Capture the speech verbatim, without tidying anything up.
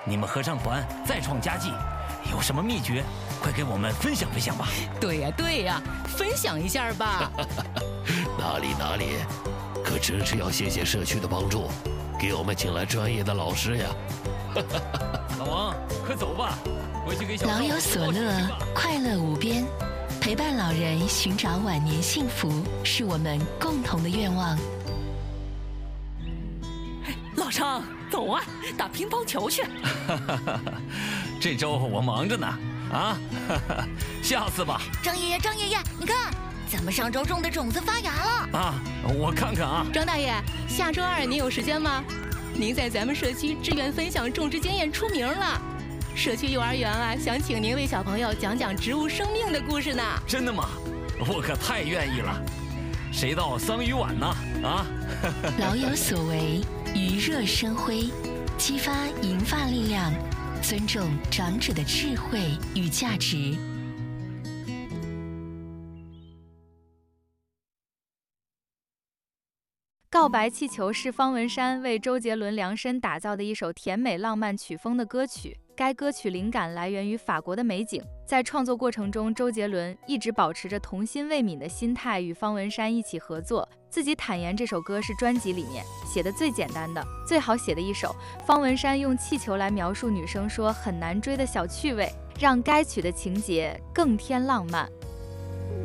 你们合唱团再创佳绩，有什么秘诀？快给我们分享分享吧。 对呀对呀，分享一下吧。 哪里哪里，可真是要谢谢社区的帮助，给我们请来专业的老师呀。 老王，快走吧，回去给小老有所乐，快乐无边。陪伴老人寻找晚年幸福，是我们共同的愿望。 老张，走啊，打乒乓球去。 这周我忙着呢，啊，下次吧。 张爷爷，张爷爷，你看，咱们上周种的种子发芽了。 啊，我看看啊。 张大爷，下周二您有时间吗？您在咱们社区志愿分享种植经验出名了。社区幼儿园啊，想请您为小朋友讲讲植物生命的故事呢。 真的吗？我可太愿意了。谁到桑榆晚呢？啊！ 老有所为，余热生辉，激发银发力量，尊重长者的智慧与价值。 告白气球是方文山为周杰伦量身打造的一首甜美浪漫曲风的歌曲。该歌曲灵感来源于法国的美景。在创作过程中，周杰伦一直保持着童心未泯的心态，与方文山一起合作。自己坦言，这首歌是专辑里面写的最简单的、最好写的一首。方文山用气球来描述女生说很难追的小趣味，让该曲的情节更添浪漫。